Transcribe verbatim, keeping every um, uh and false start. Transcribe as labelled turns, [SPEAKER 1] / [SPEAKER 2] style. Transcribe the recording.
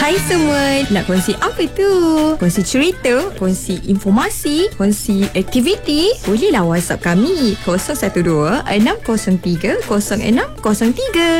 [SPEAKER 1] Hai semua, nak kongsi apa tu? Kongsi cerita, kongsi informasi, kongsi aktiviti? Bolehlah WhatsApp kami kosong satu dua enam kosong tiga kosong enam kosong tiga.